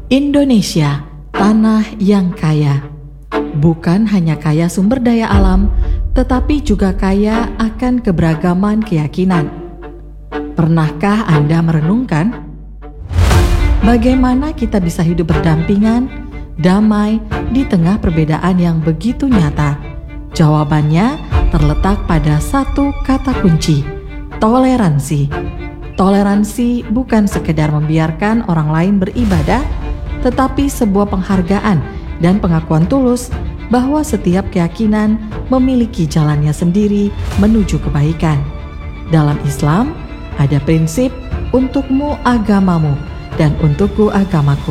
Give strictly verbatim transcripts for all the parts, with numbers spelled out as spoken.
Indonesia, tanah yang kaya. Bukan hanya kaya sumber daya alam, tetapi juga kaya akan keberagaman keyakinan. Pernahkah Anda merenungkan bagaimana kita bisa hidup berdampingan, damai di tengah perbedaan yang begitu nyata? Jawabannya terletak pada satu kata kunci, toleransi. Toleransi bukan sekedar membiarkan orang lain beribadah, tetapi sebuah penghargaan dan pengakuan tulus bahwa setiap keyakinan memiliki jalannya sendiri menuju kebaikan. Dalam Islam, ada prinsip untukmu agamamu dan untukku agamaku.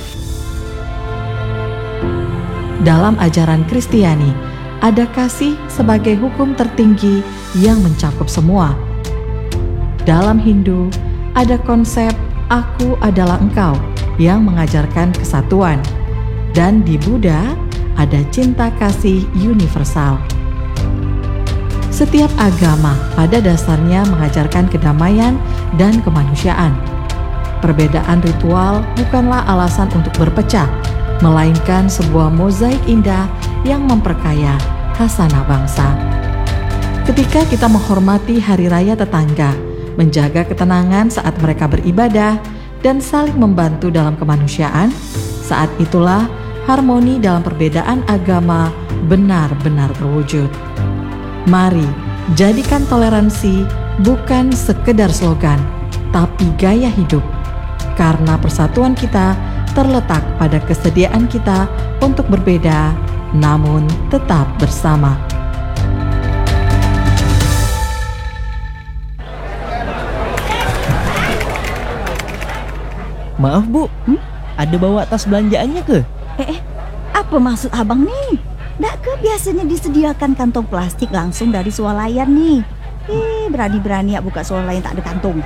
Dalam ajaran Kristiani, ada kasih sebagai hukum tertinggi yang mencakup semua. Dalam Hindu, ada konsep aku adalah engkau yang mengajarkan kesatuan. Dan di Buddha, ada cinta kasih universal. Setiap agama pada dasarnya mengajarkan kedamaian dan kemanusiaan. Perbedaan ritual bukanlah alasan untuk berpecah, melainkan sebuah mozaik indah yang memperkaya khasanah bangsa. Ketika kita menghormati hari raya tetangga, menjaga ketenangan saat mereka beribadah, dan saling membantu dalam kemanusiaan, saat itulah harmoni dalam perbedaan agama benar-benar terwujud. Mari jadikan toleransi bukan sekedar slogan, tapi gaya hidup. Karena persatuan kita terletak pada kesediaan kita untuk berbeda, namun tetap bersama. Maaf Bu, hmm? ada bawa tas belanjaannya ke? Eh, eh, apa maksud abang nih? Nggak ke biasanya disediakan kantong plastik langsung dari swalayan nih. Eh, berani-berani ya buka swalayan tak ada kantong.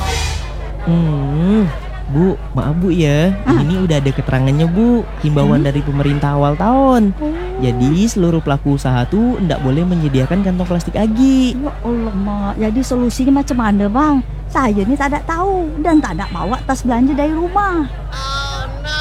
Hmm, Bu, maaf Bu ya, ah. ini udah ada keterangannya Bu, himbauan hmm? dari pemerintah awal tahun. Oh. Jadi seluruh pelaku usaha tuh nggak boleh menyediakan kantong plastik lagi. Ya Allah Mak, jadi solusinya macam mana Bang? Saya ni tak ada tahu dan tak ada bawa tas belanja dari rumah. Oh no.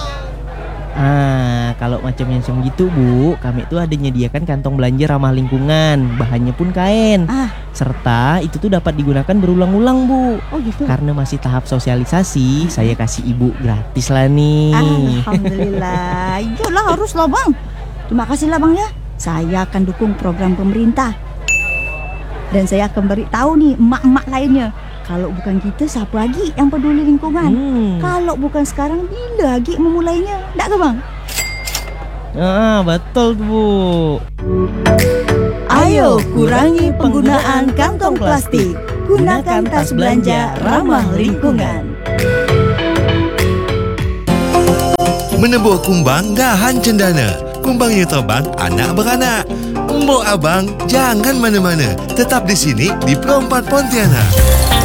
Ah, kalau macam yang macam gitu Bu, kami tuh ada menyediakan kantong belanja ramah lingkungan, bahannya pun kain. Ah. Serta itu tuh dapat digunakan berulang-ulang Bu. Oh gitu. Karena masih tahap sosialisasi, saya kasih Ibu gratis lah nih. Alhamdulillah. Iyalah harus lah Bang. Terima kasih lah Bang ya. Saya akan dukung program pemerintah. Dan saya akan beritahu nih emak-emak lainnya. Kalau bukan kita, siapa lagi yang peduli lingkungan? Hmm. Kalau bukan sekarang, bila lagi memulainya? Tak ke Bang? Ah, betul Bu. Ayo kurangi penggunaan kantong plastik. Gunakan tas belanja ramah lingkungan. Menebuh kumbang dahan cendana. Kumbangnya terbang anak beranak. Mbok abang jangan mana-mana. Tetap di sini di Pro empat Pontianak.